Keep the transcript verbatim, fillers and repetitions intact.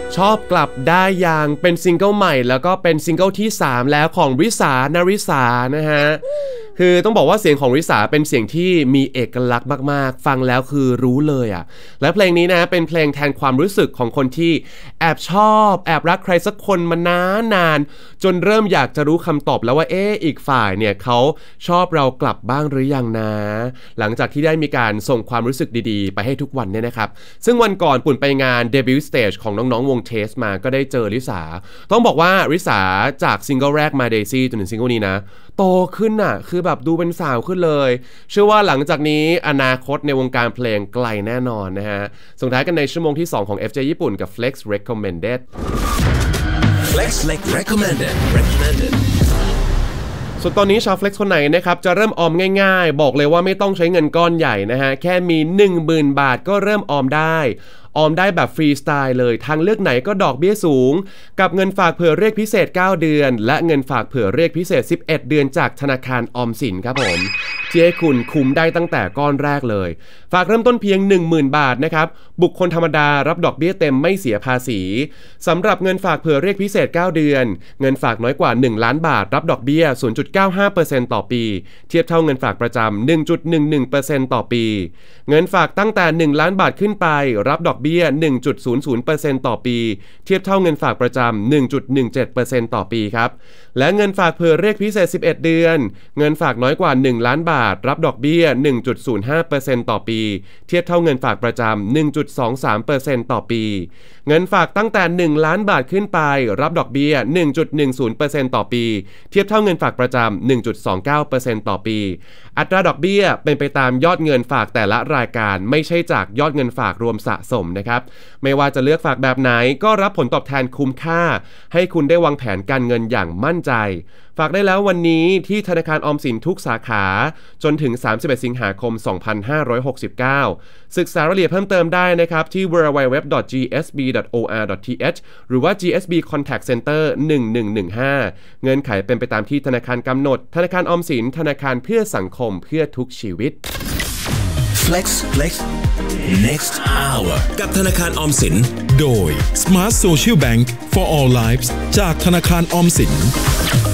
ชอบกลับได้อย่างเป็นซิงเกิลใหม่แล้วก็เป็นซิงเกิลที่สามแล้วของริสา นริสานะฮะคือต้องบอกว่าเสียงของริสาเป็นเสียงที่มีเอกลักษณ์มากๆฟังแล้วคือรู้เลยอ่ะและเพลงนี้นะเป็นเพลงแทนความรู้สึกของคนที่แอบชอบแอบรักใครสักคนมานานนานจนเริ่มอยากจะรู้คำตอบแล้วว่าเอ๊ะอีกฝ่ายเนี่ยเขาชอบเรากลับบ้างหรือยังนะหลังจากที่ได้มีการส่งความรู้สึกดีๆไปให้ทุกวันเนี่ยนะครับซึ่งวันก่อนปุ่นไปงานเดบิวต์สเตจของน้องๆวงเทสมาก็ได้เจอริสาต้องบอกว่าริสาจากซิงเกิลแรกมา Daisy จนถึงซิงเกิลนี้นะโตขึ้นน่ะคือแบบดูเป็นสาวขึ้นเลยเชื่อว่าหลังจากนี้อนาคตในวงการเพลงไกลแน่นอนนะฮะส่งท้ายกันในชั่วโมงที่สองของ เอฟ เจ ญี่ปุ่นกับ Flex Recommended Flex Recommended Recommended ส่วนตอนนี้ชาว Flex คนไหนนะครับจะเริ่มออมง่ายๆบอกเลยว่าไม่ต้องใช้เงินก้อนใหญ่นะฮะแค่มี หนึ่งหมื่น บาทก็เริ่มออมได้ออมได้แบบฟรีสไตล์เลยทางเลือกไหนก็ดอกเบี้ยสูงกับเงินฝากเผื่อเรียกพิเศษเก้าเดือนและเงินฝากเผื่อเรียกพิเศษสิบเอ็ดเดือนจากธนาคารออมสินครับผมที่ให้คุณคุ้มได้ตั้งแต่ก้อนแรกเลยฝากเริ่มต้นเพียง หนึ่งหมื่น บาทนะครับบุคคลธรรมดารับดอกเบี้ยเต็มไม่เสียภาษีสำหรับเงินฝากเผื่อเรียกพิเศษเก้าเดือนเงินฝากน้อยกว่าหนึ่งล้านบาทรับดอกเบี้ย ศูนย์จุดเก้าห้าเปอร์เซ็นต์ ต่อปีเทียบเท่าเงินฝากประจำ หนึ่งจุดหนึ่งหนึ่งเปอร์เซ็นต์ ต่อปีเงินฝากตั้งแต่หนึ่งล้านบาทขึ้นไปรับดอกเบี้ย หนึ่งจุดศูนย์ศูนย์เปอร์เซ็นต์ ต่อปีเทียบเท่าเงินฝากประจำ หนึ่งจุดหนึ่งเจ็ดเปอร์เซ็นต์ ต่อปีครับและเงินฝากเผื่อเรียกพิเศษสิบเอ็ดเดือนเงินฝากน้อยกว่าหนึ่งล้านบาทรับดอกเบี้ย หนึ่งจุดศูนย์ห้าเปอร์เซ็นต์ ต่อปีเทียบเท่าเงินฝากประจำ หนึ่งจุดสองสามเปอร์เซ็นต์ ต่อปีเงินฝากตั้งแต่หนึ่งล้านบาทขึ้นไปรับดอกเบี้ย หนึ่งจุดหนึ่งศูนย์เปอร์เซ็นต์ ต่อปีเทียบเท่าเงินฝากประจำ หนึ่งจุดสองเก้าเปอร์เซ็นต์ ต่อปีอัตราดอกเบี้ยเป็นไปตามยอดเงินฝากแต่ละรายการไม่ใช่จากยอดเงินฝากรวมสะสมนะครับไม่ว่าจะเลือกฝากแบบไหนก็รับผลตอบแทนคุ้มค่าให้คุณได้วางแผนการเงินอย่างมั่นใจฝากได้แล้ววันนี้ที่ธนาคารออมสินทุกสาขาจนถึงสามสิบเอ็ดสิงหาคมสองพันห้าร้อยหกสิบเก้าศึกษารายละเอียดเพิ่มเติมได้นะครับที่ ดับเบิลยู ดับเบิลยู ดับเบิลยู ดอท จี เอส บี ดอท โอ อาร์ ดอท ที เอช หรือว่า จี เอส บี Contact Center หนึ่งหนึ่งหนึ่งห้าเงื่อนไขเป็นไปตามที่ธนาคารกำหนดธนาคารออมสินธนาคารเพื่อสังคมเพื่อทุกชีวิต Flex Flex Next Hour กับธนาคารออมสินโดย Smart Social Bank for All Lives จากธนาคารออมสิน